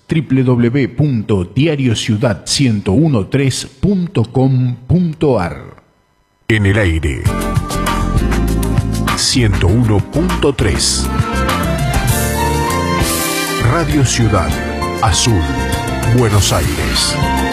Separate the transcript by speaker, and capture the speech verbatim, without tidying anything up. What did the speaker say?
Speaker 1: w w w punto diario ciudad ciento trece punto com punto a r. En el aire ciento uno punto tres. Radio Ciudad Azul, Buenos Aires.